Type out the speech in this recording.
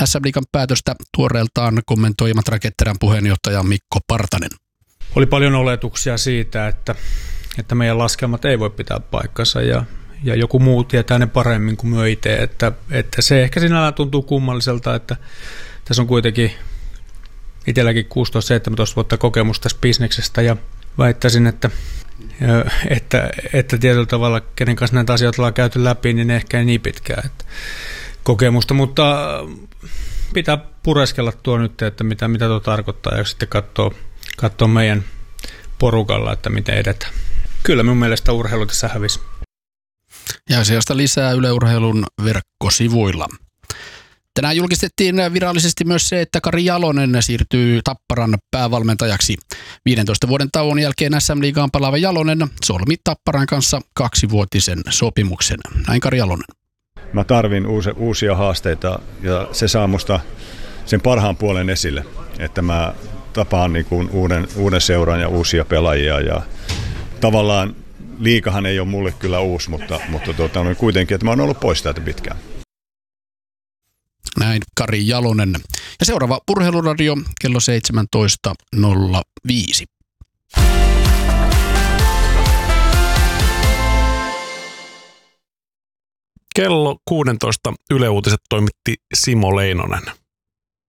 SM-liigan päätöstä tuoreeltaan kommentoi Imatra Ketterän puheenjohtaja Mikko Partanen. Oli paljon oletuksia siitä, että meidän laskelmat ei voi pitää paikkansa ja joku muu tietää ne paremmin kuin me itse. Että se ehkä sinällään tuntuu kummalliselta, että tässä on kuitenkin itselläkin 16-17 vuotta kokemusta tästä bisneksestä ja väittäisin, että tietyllä tavalla, kenen kanssa näitä asioita ollaan käyty läpi, niin ehkä ei niin pitkään kokemusta, mutta pitää pureskella tuo nyt, että mitä tuo tarkoittaa ja sitten katsoa meidän porukalla, että miten edetään. Kyllä minun mielestä urheilu tässä hävisi. Ja asiasta lisää Yle Urheilun verkkosivuilla. Tänään julkistettiin virallisesti myös se, että Kari Jalonen siirtyy Tapparan päävalmentajaksi. 15 vuoden tauon jälkeen SM-liigaan palaava Jalonen solmi Tapparan kanssa 2-vuotisen sopimuksen. Näin Kari Jalonen. Mä tarvin uusia haasteita ja se saa musta sen parhaan puolen esille, että mä tapaan niin kuin uuden seuran ja uusia pelaajia ja tavallaan liikahan ei ole mulle kyllä uusi, mutta kuitenkin, että mä oon ollut pois täältä pitkään. Näin Kari Jalonen. Ja seuraava Urheiluradio kello 17.05. Kello 16 Yle Uutiset toimitti Simo Leinonen.